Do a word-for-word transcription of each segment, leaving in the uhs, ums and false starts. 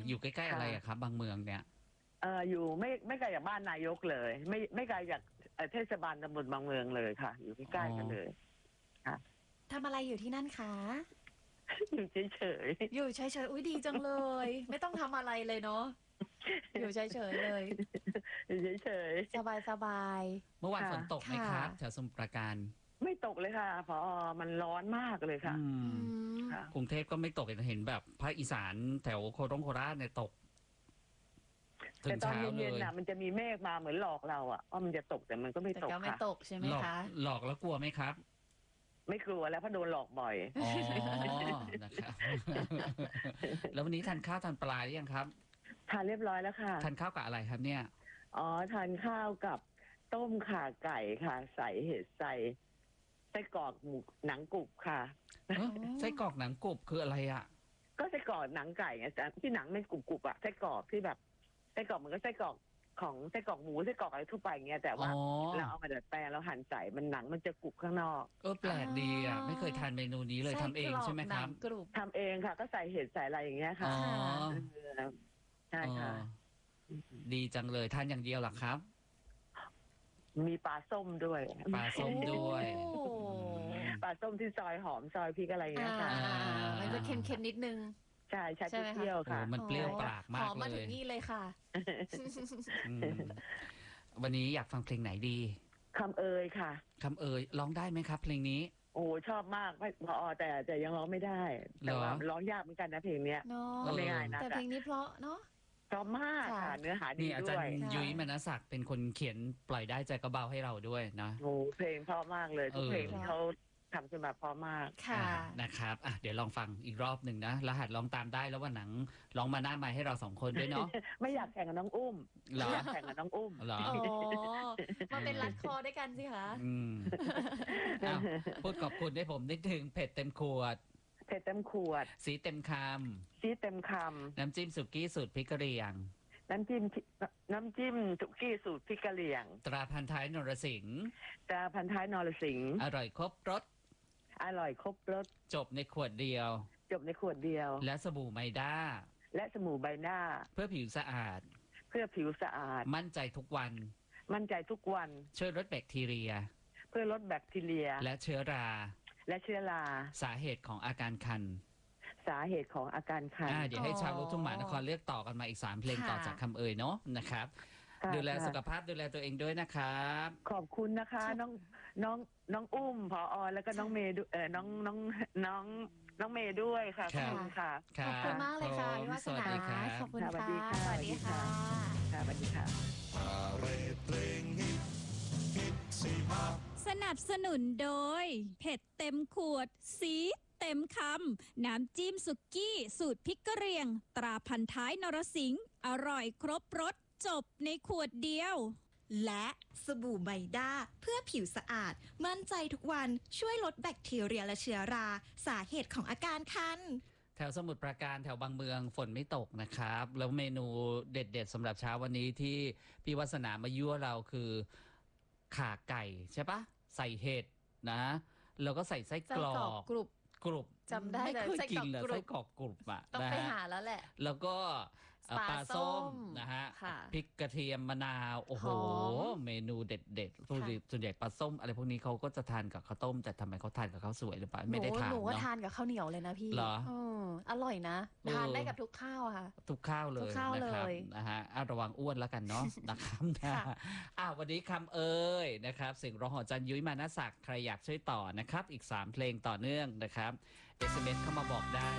อยู่ใกล้ๆอะไรอะครับบางเมืองเนี่ยเอออยู่ไม่ไม่ไกลจากบ้านนายกเลย ไม่ไม่ไกลจากเทศบาลตำบลบางเมืองเลยค่ะ อยู่ใกล้ๆกันเลยค่ะทำอะไรอยู่ที่นั่นคะอยู่เฉยๆอยู่เฉยๆอุ้ยดีจังเลย ไม่ต้องทำอะไรเลยเนาะอยู่เฉยๆเลยอยู่เฉยๆสบายสบายเมื่อวานฝนตกไหมครับแถวสมุทรปราการไม่ตกเลยค่ะพอมันร้อนมากเลยค่ะกรุงเทพก็ไม่ตกเห็นแบบภาคอีสานแถวโคราชโคราชเนี่ยตกแต่ตอนเย็นๆน่ะมันจะมีเมฆมาเหมือนหลอกเราอ่ะว่ามันจะตกแต่มันก็ไม่ตกค่ะแต่ก็ไม่ตกใช่ไหมคะหลอกแล้วกลัวไหมครับไม่กลัวแล้วเพราะโดนหลอกบ่อยอ๋อนะครับแล้ววันนี้ทานข้าวทานปลาหรือยังครับทานเรียบร้อยแล้วค่ะทานข้าวกับอะไรครับเนี่ยอ๋อทานข้าวกับต้มข่าไก่ค่ะใส่เห็ดใส่ไส้กรอกหมูหนังกรุบค่ะไส้กรอกหนังกรุบคืออะไรอ่ะก็ไส้กรอกหนังไก่ไงที่หนังไม่กรุบๆอ่ะไส้กรอกที่แบบไส้กรอกมันก็ไส้กรอกของไส้กรอกหมูไส้กรอกอะไรทั่วไปเงี้ยแต่ว่าเราเอามาดัดแปลงเราหั่นใส่มันหนังมันจะกรุบข้างนอกเออแปลกดีอ่ะไม่เคยทานเมนูนี้เลยทำเองใช่ไหมครับทำเองค่ะก็ใส่เห็ดใส่อะไรอย่างเงี้ยค่ะใช่ค่ะดีจังเลยทานอย่างเดียวหรอครับมีปลาส้มด้วยปลาส้มด้วยปลาส้มที่ซอยหอมซอยพริกอะไรอย่างเงี้ยค่ะมันจะเค็มๆนิดนึงใช่ใช่เปรี้ยวค่ะมันเปรี้ยวปากมากเลยหอมมาถึงนี่เลยค่ะวันนี้อยากฟังเพลงไหนดีคำเอ่ยค่ะคำเอ่ยร้องได้ไหมครับเพลงนี้โอ้ชอบมากไม่พอแต่แต่ยังร้องไม่ได้แต่ว่าร้องยากเหมือนกันนะเพลงเนี้ยไม่ง่ายนะแต่เพลงนี้เพราะเนาะเพราะมากค่ะเนื้อหาดีด้วยนี่อาจารย์ยุ้ยมนศักดิ์เป็นคนเขียนปล่อยได้ใจกระเบาให้เราด้วยนะโอ้เพลงเพราะมากเลยทุกเพลงเขาทำขึ้นมาเพราะมากค่ะนะครับอ่ะเดี๋ยวลองฟังอีกรอบหนึ่งนะแล้วหัดร้องตามได้แล้ววันหนังร้องมาหน้าไมค์ให้เราสองคนด้วยเนาะไม่อยากแข่งกับน้องอุ้มไม่อยากแข่งกับน้องอุ้มเหรอโอ้มาเป็นรัดคอด้วยกันสิคะอืมพูดขอบคุณให้ผมนิดนึงเผ็ดเต็มขวดเผ็ดเต็มขวดสีเต็มคำสีเต็มคำน้ำจิ้มสุกี้สูตรพริกกะเหรี่ยงน้ำจิ้มน้ำจิ้มสุกี้สูตรพริกกะเหรี่ยงตราพันท้ายนรสิงห์ตราพันท้ายนรสิงห์อร่อยครบรสอร่อยครบรสจบในขวดเดียวจบในขวดเดียวและสบู่ไมด้าและสบู่ใบหน้าเพื่อผิวสะอาดเพื่อผิวสะอาดมั่นใจทุกวันมั่นใจทุกวันช่วยลดแบคทีเรียเพื่อลดแบคทีเรียและเชื้อราและเชื้อราสาเหตุของอาการคันสาเหตุของอาการคันเดี๋ยวให้ชาวลูกทุ่งมหานครเลือกต่อกันมาอีกสามเพลงต่อจากคำเอ่ยเนาะนะครับดูแลสุขภาพดูแลตัวเองด้วยนะครับขอบคุณนะคะน้องน้องน้องอุ้มผอ.แล้วก็น้องเมย์เออน้องน้องน้องน้องเมย์ด้วยค่ะขอบคุณค่ะขอบคุณมากเลยค่ะพี่วาสนาขอบคุณค่ะสวัสดีค่ะสวัสดีค่ะสนับสนุนโดยเผ็ดเต็มขวดสีเต็มคำน้ำจิ้มสุกี้สูตรพริกกะเหรี่ยงตราพันท้ายนรสิงห์อร่อยครบรสจบในขวดเดียวและสบู่ไมด้าเพื่อผิวสะอาดมั่นใจทุกวันช่วยลดแบคทีเรียและเชื้อราสาเหตุของอาการคันแถวสมุทรปราการแถวบางเมืองฝนไม่ตกนะครับแล้วเมนูเด็ดๆสำหรับเช้าวันนี้ที่พี่วัฒนามายั่วเราคือข่าไก่ใช่ปะใส่เห็ดนะแล้วก็ใส่ไส้กรอกกรุบกรุบจำได้เลยไส้กรอกกรุบไส้กรอกกรุบอ่ะต้องไปหาแล้วแหละแล้วก็ปลาส้มนะฮะพริกกระเทียมมะนาวโอ้โหเมนูเด็ดๆส่วนใหญ่ปลาส้มอะไรพวกนี้เขาก็จะทานกับข้าวต้มแต่ทำไมเขาทานกับข้าวสวยหรือเปล่าไม่ได้ทานหนูว่าเนาะทานกับข้าวเหนียวเลยนะพี่เหรออร่อยนะทานได้กับทุกข้าวค่ะทุกข้าวเลยนะครับนะฮะระวังอ้วนแล้วกันเนาะนะครับอ่าวันนี้คำเอ่ยนะครับเสียงร้องของจันยุ้ยมานะศักดิ์ใครอยากช่วยต่อนะครับอีกสามเพลงต่อเนื่องนะครับ เอส เอ็ม เอส เข้ามาบอกได้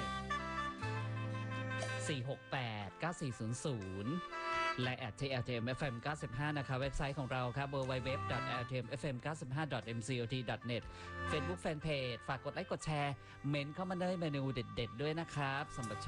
สี่ หก แปด เก้า สี่ ศูนย์ ศูนย์และ แอท ที แอล ที เอ็ม เอฟ เอ็ม เก้าสิบห้านะครับเว็บไซต์ของเราครับ ดับเบิลยู ดับเบิลยู ดับเบิลยู ดอท แอล ที เอ็ม เอฟ เอ็ม เก้าสิบห้า ดอท เอ็ม ซี โอ ที ดอท เน็ต Facebook Fanpage ฝากกดไลค์กดแชร์เมนเข้ามาได้เมนูเด็ดๆด้วยนะครับสำหรับ